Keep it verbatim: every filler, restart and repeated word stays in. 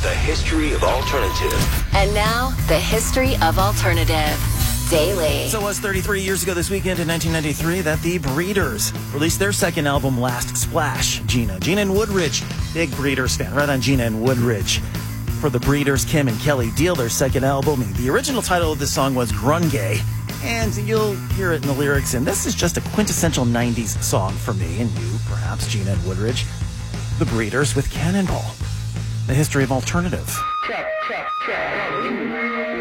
The history of alternative. And now, the history of alternative. Daily. So it was thirty-three years ago this weekend in nineteen ninety-three that the Breeders released their second album, Last Splash. Gina. Gina and Woodridge. Big Breeders fan. Right on Gina and Woodridge. For the Breeders, Kim and Kelly Deal, their second album. The original title of this song was Grungay. And you'll hear it in the lyrics. And this is just a quintessential nineties song for me and you, perhaps, Gina and Woodridge. The Breeders with Cannonball. The history of alternative. Check, check, check.